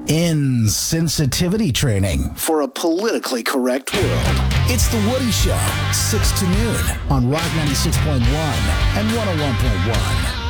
insensitivity training for a politically correct world. It's The Woody Show, 6 to noon on Rock 96.1 and 101.1.